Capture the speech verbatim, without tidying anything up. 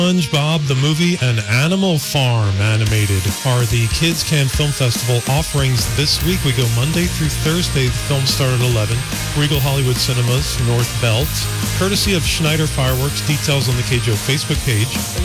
SpongeBob the Movie and Animal Farm animated are the Kids Can Film Festival offerings this week. We go Monday through Thursday. The films start at eleven. Regal Hollywood Cinemas, North Belt. Courtesy of Schneider Fireworks. Details on the K J O Facebook page.